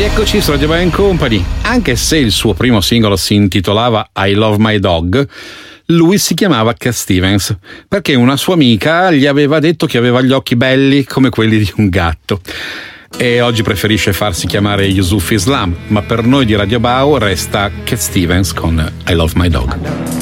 Rieccoci su Radio Band Company. Anche se il suo primo singolo si intitolava I Love My Dog, lui si chiamava Cat Stevens perché una sua amica gli aveva detto che aveva gli occhi belli come quelli di un gatto. E oggi preferisce farsi chiamare Yusuf Islam, ma per noi di Radio Bau resta Cat Stevens con I Love My Dog.